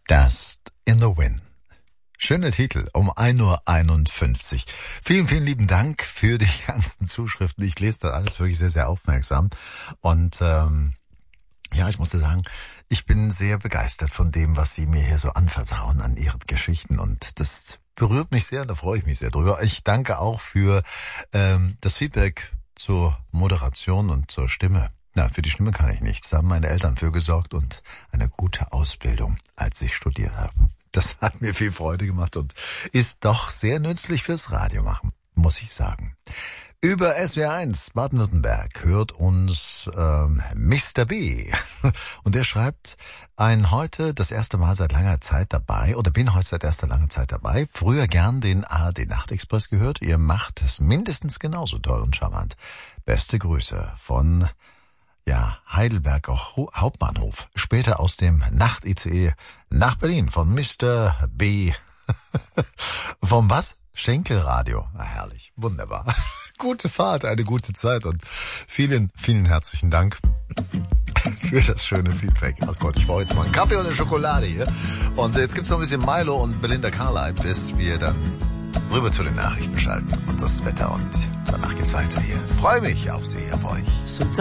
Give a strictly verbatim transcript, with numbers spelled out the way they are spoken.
Dust in the Wind. Schöner Titel, um ein Uhr einundfünfzig. Vielen, vielen lieben Dank für die ganzen Zuschriften. Ich lese das alles wirklich sehr, sehr aufmerksam. Und ähm, ja, ich musste sagen, ich bin sehr begeistert von dem, was Sie mir hier so anvertrauen an Ihren Geschichten. Und das berührt mich sehr, da freue ich mich sehr drüber. Ich danke auch für ähm, das Feedback zur Moderation und zur Stimme. Na, für die Stimme kann ich nichts. Da haben meine Eltern für gesorgt und eine gute Ausbildung, als ich studiert habe. Das hat mir viel Freude gemacht und ist doch sehr nützlich fürs Radio machen, muss ich sagen. Über S W R eins Baden-Württemberg hört uns ähm, Mister B. Und der schreibt, ein heute das erste Mal seit langer Zeit dabei, oder bin heute seit erster langer Zeit dabei, früher gern den A R D Nachtexpress gehört. Ihr macht es mindestens genauso toll und charmant. Beste Grüße von... Ja, Heidelberger Hauptbahnhof. Später aus dem Nacht-I C E nach Berlin von Mister B. Vom was? Schenkelradio. Na, herrlich. Wunderbar. Gute Fahrt, eine gute Zeit und vielen, vielen herzlichen Dank für das schöne Feedback. Ach Gott, ich brauche jetzt mal einen Kaffee und eine Schokolade hier. Und jetzt gibt's noch ein bisschen Milo und Belinda Carlisle, bis wir dann rüber zu den Nachrichten schalten und das Wetter und danach geht's weiter hier. Freue mich auf Sie, auf euch.